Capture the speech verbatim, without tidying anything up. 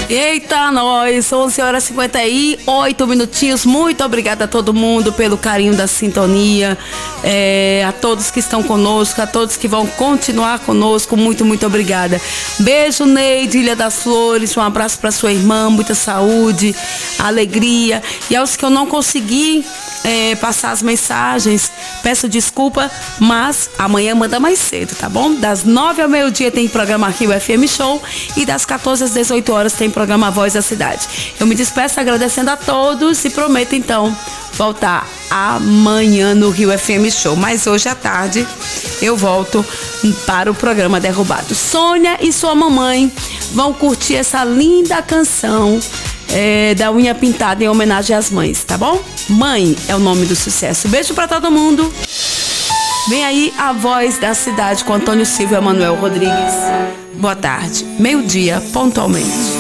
Eita, nós, onze horas e cinquenta e oito minutinhos. Muito obrigada a todo mundo pelo carinho da sintonia, é, a todos que estão conosco, a todos que vão continuar conosco. Muito, muito obrigada. Beijo, Neide, Ilha das Flores. Um abraço para sua irmã, muita saúde, alegria. E aos que eu não consegui é, passar as mensagens, peço desculpa, mas amanhã manda mais cedo, tá bom? Das nove ao meio-dia tem programa Rio F M Show e das quatorze às dezoito horas tem programa Voz da Cidade. Eu me despeço agradecendo a todos e prometo então voltar amanhã no Rio F M Show, mas hoje à tarde eu volto para o programa Derrubado. Sônia e sua mamãe vão curtir essa linda canção é, da Unha Pintada em homenagem às mães, tá bom? Mãe é o nome do sucesso. Beijo pra todo mundo. Vem aí a Voz da Cidade com Antônio Silva e Emanuel Rodrigues. Boa tarde, meio-dia, pontualmente.